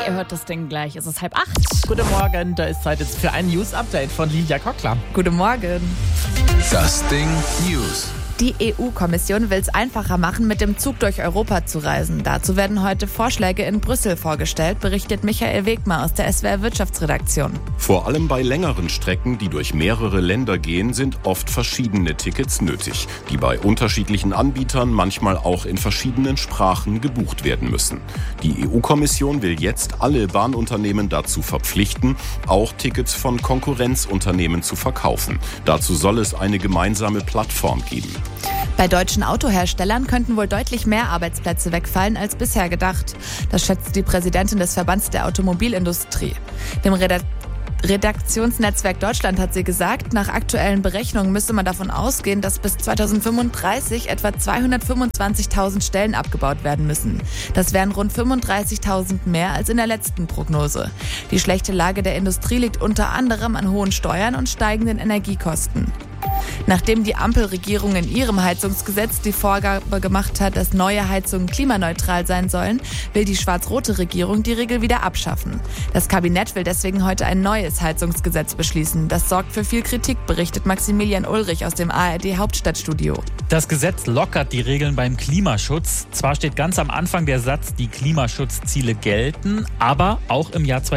Ihr hört das Ding gleich. Es ist 7:30. Guten Morgen, da ist Zeit jetzt für ein News-Update von Lydia Kockler. Guten Morgen. Das Ding News. Die EU-Kommission will es einfacher machen, mit dem Zug durch Europa zu reisen. Dazu werden heute Vorschläge in Brüssel vorgestellt, berichtet Michael Wegmar aus der SWR Wirtschaftsredaktion. Vor allem bei längeren Strecken, die durch mehrere Länder gehen, sind oft verschiedene Tickets nötig, die bei unterschiedlichen Anbietern manchmal auch in verschiedenen Sprachen gebucht werden müssen. Die EU-Kommission will jetzt alle Bahnunternehmen dazu verpflichten, auch Tickets von Konkurrenzunternehmen zu verkaufen. Dazu soll es eine gemeinsame Plattform geben. Bei deutschen Autoherstellern könnten wohl deutlich mehr Arbeitsplätze wegfallen als bisher gedacht. Das schätzt die Präsidentin des Verbands der Automobilindustrie. Dem Redaktionsnetzwerk Deutschland hat sie gesagt, nach aktuellen Berechnungen müsse man davon ausgehen, dass bis 2035 etwa 225.000 Stellen abgebaut werden müssen. Das wären rund 35.000 mehr als in der letzten Prognose. Die schlechte Lage der Industrie liegt unter anderem an hohen Steuern und steigenden Energiekosten. Nachdem die Ampelregierung in ihrem Heizungsgesetz die Vorgabe gemacht hat, dass neue Heizungen klimaneutral sein sollen, will die schwarz-rote Regierung die Regel wieder abschaffen. Das Kabinett will deswegen heute ein neues Heizungsgesetz beschließen. Das sorgt für viel Kritik, berichtet Maximilian Ulrich aus dem ARD Hauptstadtstudio. Das Gesetz lockert die Regeln beim Klimaschutz. Zwar steht ganz am Anfang der Satz, die Klimaschutzziele gelten, aber auch im Jahr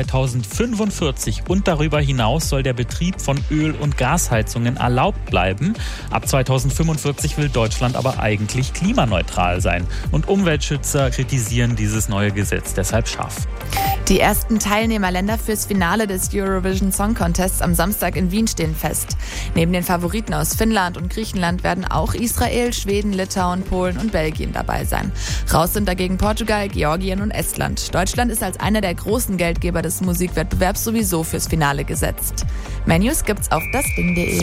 2045 und darüber hinaus soll der Betrieb von Öl- und Gasheizungen erlaubt bleiben. Ab 2045 will Deutschland aber eigentlich klimaneutral sein. Und Umweltschützer kritisieren dieses neue Gesetz deshalb scharf. Die ersten Teilnehmerländer fürs Finale des Eurovision Song Contests am Samstag in Wien stehen fest. Neben den Favoriten aus Finnland und Griechenland werden auch Israel, Schweden, Litauen, Polen und Belgien dabei sein. Raus sind dagegen Portugal, Georgien und Estland. Deutschland ist als einer der großen Geldgeber des Musikwettbewerbs sowieso fürs Finale gesetzt. Mehr News gibt's auf dasding.de.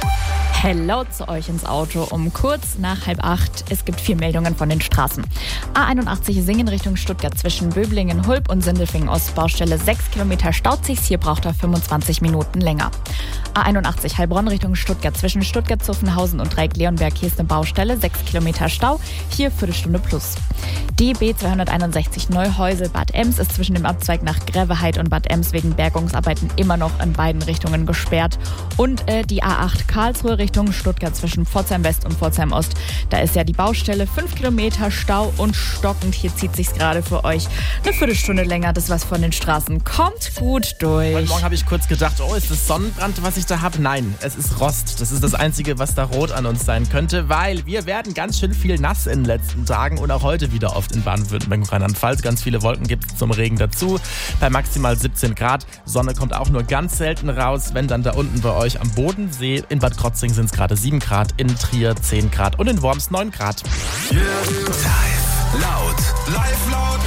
Hello zu euch ins Auto um kurz nach 7:30. Es gibt 4 Meldungen von den Straßen. A81 Singen Richtung Stuttgart zwischen Böblingen, Hulb und Sindelfingen Ost. Baustelle 6 Kilometer staut sich. Hier braucht er 25 Minuten länger. A81 Heilbronn Richtung Stuttgart zwischen Stuttgart-Zuffenhausen und Dreieck-Leonberg. Hier ist eine Baustelle, 6 Kilometer Stau. Hier Viertelstunde plus. Die B261 Neuhäusel-Bad Ems ist zwischen dem Abzweig nach Gräveheit und Bad Ems wegen Bergungsarbeiten immer noch in beiden Richtungen gesperrt. Und die A8 Karlsruhe Richtung Stuttgart zwischen Pforzheim West und Pforzheim Ost. Da ist ja die Baustelle, 5 Kilometer Stau und stockend. Hier zieht sich's gerade für euch eine Viertelstunde länger. Das was von den Straßen. Kommt gut durch. Heute Morgen habe ich kurz gedacht, ist das Sonnenbrand, was ich da habe? Nein, es ist Rost. Das ist das Einzige, was da rot an uns sein könnte, weil wir werden ganz schön viel nass in den letzten Tagen und auch heute wieder oft in Baden-Württemberg und Rheinland-Pfalz. Ganz viele Wolken gibt es zum Regen dazu. Bei maximal 17 Grad. Sonne kommt auch nur ganz selten raus, wenn dann da unten bei euch am Bodensee. In Bad Krotzing sind es gerade 7 Grad, in Trier 10 Grad und in Worms 9 Grad. Live laut.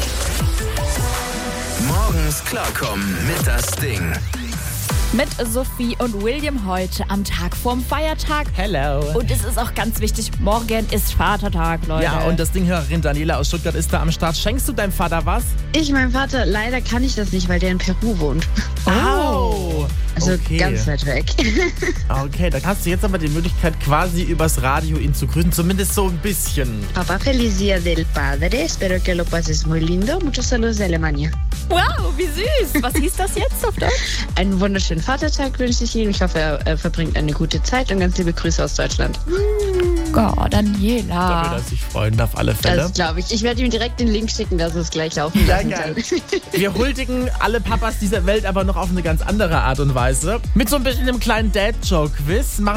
Morgens klarkommen mit das Ding. Mit Sophie und William heute am Tag vorm Feiertag. Hello. Und es ist auch ganz wichtig, morgen ist Vatertag, Leute. Ja, und das Dinghörerin Daniela aus Stuttgart ist da am Start. Schenkst du deinem Vater was? Meinem Vater, leider kann ich das nicht, weil der in Peru wohnt. Oh. Also okay. Ganz weit weg. Okay, dann hast du jetzt aber die Möglichkeit, quasi übers Radio ihn zu grüßen. Zumindest so ein bisschen. Papá, feliz día del padre. Espero que lo pases muy lindo. Muchos saludos de Alemania. Wow, wie süß. Was hieß das jetzt auf Deutsch? Einen wunderschönen Vatertag wünsche ich Ihnen. Ich hoffe, er verbringt eine gute Zeit und ganz liebe Grüße aus Deutschland. Oh, Daniela. Da würde er sich freuen, auf alle Fälle. Das glaube ich. Ich werde ihm direkt den Link schicken, dass es gleich laufen lassen kann. Wir huldigen alle Papas dieser Welt aber noch auf eine ganz andere Art und Weise. Mit so ein bisschen einem kleinen Dad-Joke-Quiz.